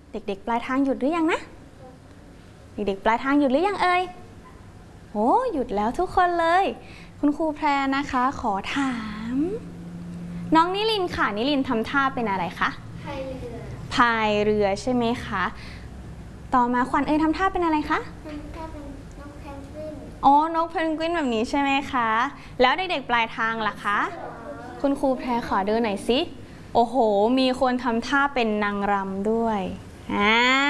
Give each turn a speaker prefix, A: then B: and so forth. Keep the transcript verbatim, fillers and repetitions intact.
A: เด็กๆปลายทางหยุดหรือยังนะเด็กๆปลายทางหยุดหรือยังเอ่ยโอ้หยุดแล้วทุกคนเลยคุณครูแพรนะคะขอถามน้องนิลินค่ะนิลินทำท่าเป็นอะไรคะพายเรือพายเรือใช่ไหมคะต่อมาขวัญเอ๋ยทำท่าเป็นอะไรคะทำท่าเป็นนกเพนกวินอ๋อนกเพนกวินแบบนี้ใช่ไหมคะแล้วเด็กๆปลายทางล่ะคะคุณครูแพรขอดูหน่อยสิโอ้โหมีคนทำท่าเป็นนางรำด้วยอ่า